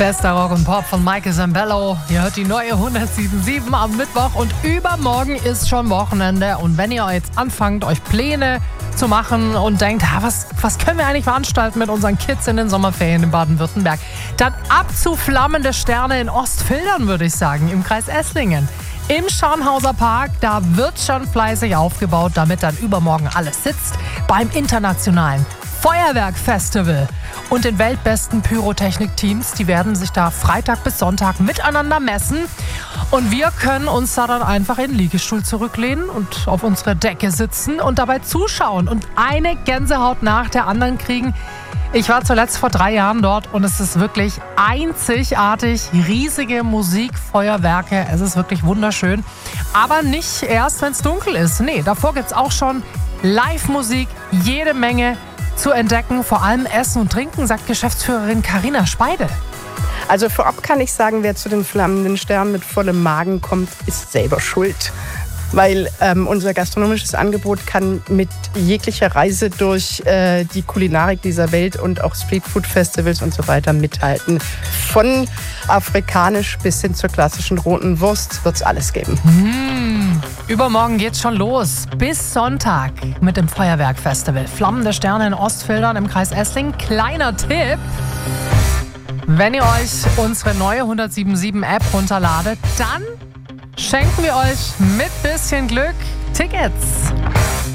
Bester Rock und Pop von Michael Zambello. Ihr hört die neue 107.7 am Mittwoch und übermorgen ist schon Wochenende. Und wenn ihr jetzt anfangt, euch Pläne zu machen und denkt, was können wir eigentlich veranstalten mit unseren Kids in den Sommerferien in Baden-Württemberg, dann ab zu Flammende Sterne in Ostfildern, würde ich sagen, im Kreis Esslingen. Im Scharnhauser Park, da wird schon fleißig aufgebaut, damit dann übermorgen alles sitzt. Beim internationalen Feuerwerkfestival und den weltbesten Pyrotechnik-Teams, die werden sich da Freitag bis Sonntag miteinander messen. Und wir können uns da dann einfach in den Liegestuhl zurücklehnen und auf unsere Decke sitzen und dabei zuschauen und eine Gänsehaut nach der anderen kriegen. Ich war zuletzt vor 3 Jahren dort und es ist wirklich einzigartig. Riesige Musikfeuerwerke, es ist wirklich wunderschön. Aber nicht erst, wenn es dunkel ist. Nee, davor gibt es auch schon Live-Musik, jede Menge zu entdecken. Vor allem Essen und Trinken, sagt Geschäftsführerin Carina Speidel. Also vorab kann ich sagen, wer zu den Flammenden Sternen mit vollem Magen kommt, ist selber schuld. Weil unser gastronomisches Angebot kann mit jeglicher Reise durch die Kulinarik dieser Welt und auch Streetfood-Festivals und so weiter mithalten. Von afrikanisch bis hin zur klassischen roten Wurst wird es alles geben. Übermorgen geht's schon los. Bis Sonntag mit dem Feuerwerkfestival. Flammende Sterne in Ostfildern im Kreis Esslingen. Kleiner Tipp: Wenn ihr euch unsere neue 107.7 App runterladet, dann schenken wir euch mit bisschen Glück Tickets.